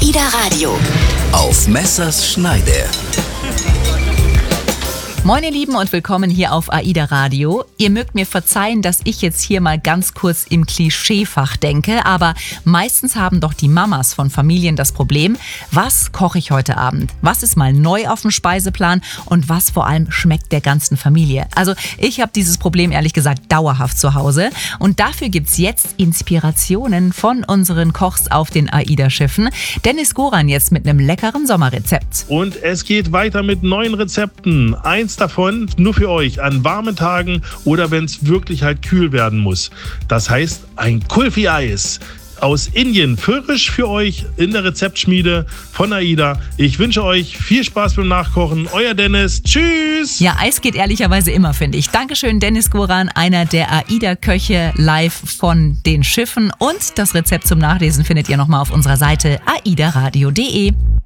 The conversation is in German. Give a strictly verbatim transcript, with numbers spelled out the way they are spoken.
AIDA Radio. Auf Messers Schneide. Moin ihr Lieben und willkommen hier auf AIDA Radio. Ihr mögt mir verzeihen, dass ich jetzt hier mal ganz kurz im Klischeefach denke, aber meistens haben doch die Mamas von Familien das Problem, was koche ich heute Abend? Was ist mal neu auf dem Speiseplan und was vor allem schmeckt der ganzen Familie? Also ich habe dieses Problem ehrlich gesagt dauerhaft zu Hause und dafür gibt's jetzt Inspirationen von unseren Kochs auf den AIDA-Schiffen. Dennis Goran jetzt mit einem leckeren Sommerrezept. Und es geht weiter mit neuen Rezepten. Eins davon nur für euch an warmen Tagen oder wenn es wirklich halt kühl werden muss. Das heißt ein Kulfi-Eis aus Indien, frisch für euch in der Rezeptschmiede von AIDA. Ich wünsche euch viel Spaß beim Nachkochen. Euer Dennis. Tschüss. Ja, Eis geht ehrlicherweise immer, finde ich. Dankeschön, Dennis Goran, einer der AIDA-Köche live von den Schiffen. Und das Rezept zum Nachlesen findet ihr nochmal auf unserer Seite aidaradio punkt de.